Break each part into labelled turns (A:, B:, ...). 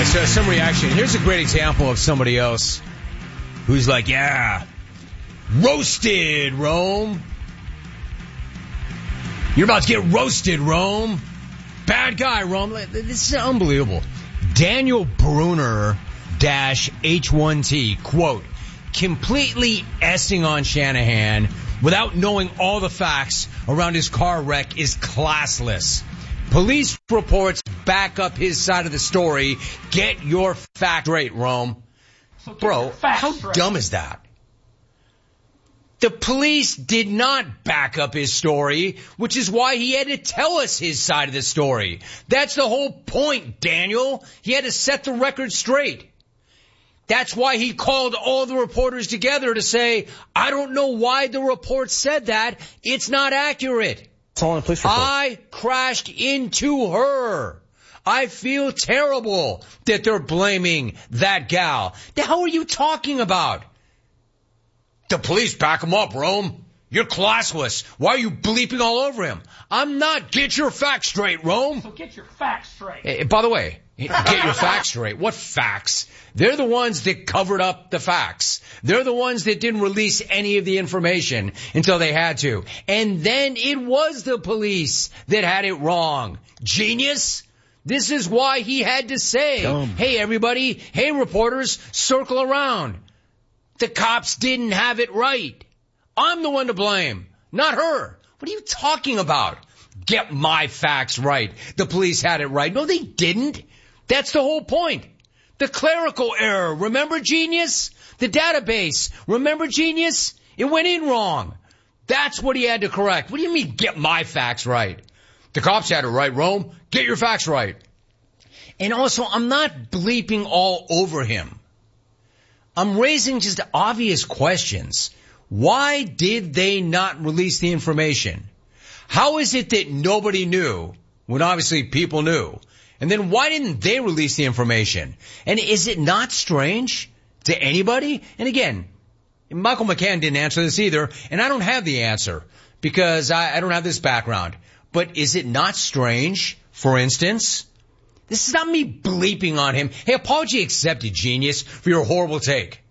A: some reaction. Here's a great example of somebody else who's like, yeah, roasted, Rome. You're about to get roasted, Rome. Bad guy, Rome. This is unbelievable. Daniel Bruner -H1T, quote, completely essing on Shanahan without knowing all the facts around his car wreck is classless. Police reports back up his side of the story. Get your fact straight, Rome. Bro, how dumb is that? The police did not back up his story, which is why he had to tell us his side of the story. That's the whole point, Daniel. He had to set the record straight. That's why he called all the reporters together to say, I don't know why the report said that. It's not accurate.
B: It's all in a police report.
A: I crashed into her. I feel terrible that they're blaming that gal. The hell are you talking about? The police back him up, Rome. You're classless. Why are you bleeping all over him? I'm not. Get your facts straight, Rome.
C: So get your facts straight.
A: Hey, by the way, get your facts straight. What facts? They're the ones that covered up the facts. They're the ones that didn't release any of the information until they had to. And then it was the police that had it wrong. Genius. This is why he had to say, hey, everybody, hey, reporters, circle around. The cops didn't have it right. I'm the one to blame, not her. What are you talking about? Get my facts right. The police had it right. No, they didn't. That's the whole point. The clerical error. Remember, genius? The database. Remember, genius? It went in wrong. That's what he had to correct. What do you mean, get my facts right? The cops had it right, Rome. Get your facts right. And also, I'm not bleeping all over him. I'm raising just obvious questions. Why did they not release the information? How is it that nobody knew when obviously people knew? And then why didn't they release the information? And is it not strange to anybody? And again, Michael McCann didn't answer this either, and I don't have the answer because I don't have this background. But is it not strange, for instance? This is not me bleeping on him. Hey, apology accepted, genius, for your horrible take.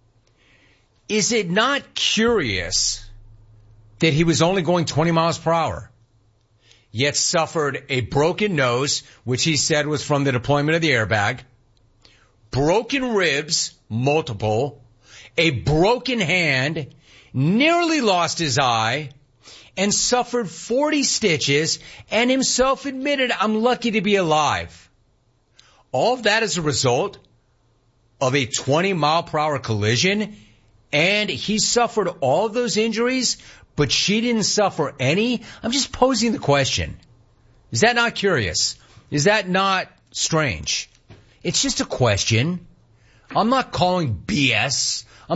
A: Is it not curious that he was only going 20 miles per hour, yet suffered a broken nose, which he said was from the deployment of the airbag, broken ribs, multiple, a broken hand, nearly lost his eye, and suffered 40 stitches, and himself admitted, I'm lucky to be alive. All of that is a result of a 20-mile-per-hour collision, and he suffered all of those injuries, but she didn't suffer any? I'm just posing the question. Is that not curious? Is that not strange? It's just a question. I'm not calling BS.